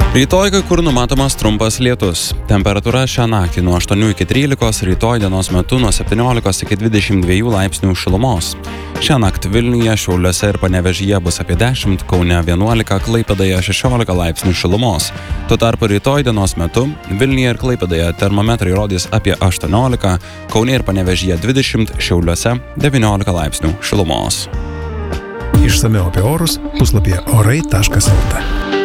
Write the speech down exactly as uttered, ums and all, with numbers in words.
Rytoj kai kur numatomas trumpas lietus. Temperatūra šią naktį nuo aštuonių iki trylikos, rytoj dienos metu nuo septyniolikos iki dvidešimt dviejų laipsnių šilumos. Šią naktį Vilniuje, Šiauliuose ir Panevėžyje bus apie dešimt, Kaune vienuolika, Klaipėdoje šešiolika laipsnių šilumos. Tuo tarpu rytoj dienos metu Vilniuje ir Klaipėdoje termometrai rodys apie aštuoniolika, Kaune ir Panevėžyje dvidešimt, Šiauliuose devyniolika laipsnių šilumos. Išsamiau apie orus puslapyje orai taškas lt.